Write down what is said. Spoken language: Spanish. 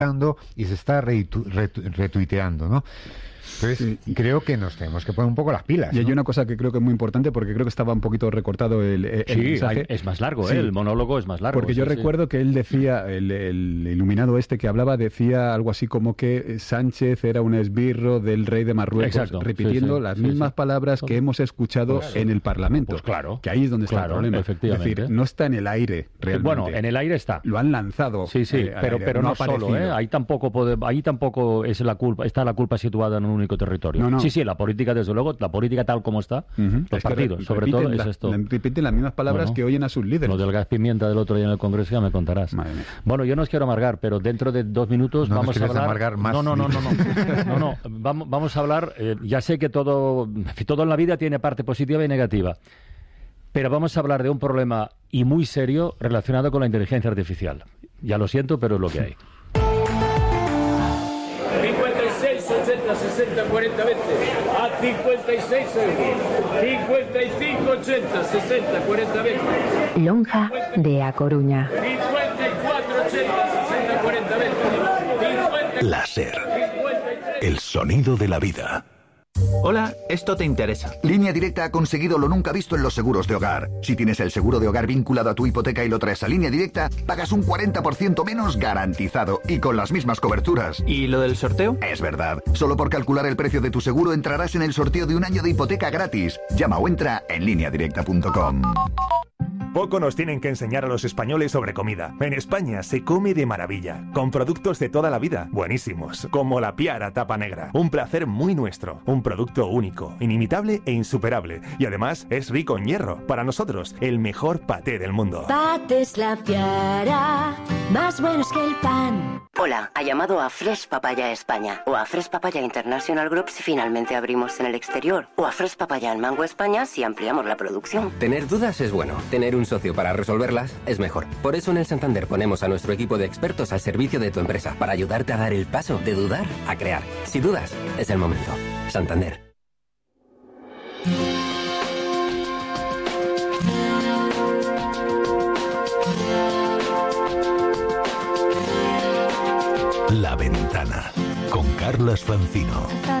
y se está retuiteando, ¿no? Entonces, creo que nos tenemos que poner un poco las pilas, Y hay ¿no? una cosa que creo que es muy importante, porque creo que estaba un poquito recortado el mensaje. Es más largo, Sí. el monólogo es más largo. Porque yo recuerdo que él decía, el iluminado que hablaba, decía algo así como que Sánchez era un esbirro del rey de Marruecos, Exacto, repitiendo las mismas palabras que hemos escuchado en el Parlamento. Pues claro. Que ahí es donde está el problema. Efectivamente. Es decir, no está en el aire realmente. Bueno, en el aire está. Lo han lanzado. Sí, al pero aire, no ha solo, aparecido. ahí tampoco es la culpa, está la culpa situada en un único territorio. No. Sí, la política, desde luego, la política tal como está, los Es que partidos, sobre todo, es esto. Repiten las mismas palabras Bueno, que oyen a sus líderes. Lo del gas pimienta del otro día en el Congreso ya me contarás. Madre mía. Bueno, yo no os quiero amargar, pero dentro de 2 minutos No nos vamos a quieres hablar... amargar más. No. Vamos a hablar... ya sé que todo en la vida tiene parte positiva y negativa, pero vamos a hablar de un problema y muy serio relacionado con la inteligencia artificial. Ya lo siento, pero es lo que hay. 56, 80, 60, 40, 20. A 56 euros. 55, 80, 60, 40, 20. Lonja de A Coruña. 54, 80, 60, 40, 20. 50, La SER. El sonido de la vida. Hola, esto te interesa. Línea Directa ha conseguido lo nunca visto en los seguros de hogar. Si tienes el seguro de hogar vinculado a tu hipoteca y lo traes a Línea Directa, pagas un 40% menos garantizado y con las mismas coberturas. ¿Y lo del sorteo? Es verdad. Solo por calcular el precio de tu seguro entrarás en el sorteo de un año de hipoteca gratis. Llama o entra en lineadirecta.com. Poco nos tienen que enseñar a los españoles sobre comida. En España se come de maravilla, con productos de toda la vida, buenísimos, como la Piara Tapa Negra. Un placer muy nuestro, un producto único, inimitable e insuperable. Y además es rico en hierro. Para nosotros, el mejor paté del mundo. Patés La Piara, más buenos que el pan. Hola, ha llamado a Fresh Papaya España o a Fresh Papaya International Group si finalmente abrimos en el exterior o a Fresh Papaya en Mango España si ampliamos la producción. Tener dudas es bueno, tener un socio para resolverlas es mejor. Por eso en el Santander ponemos a nuestro equipo de expertos al servicio de tu empresa para ayudarte a dar el paso de dudar a crear. Si dudas, es el momento. Santander. La Ventana, con Carlas Francino.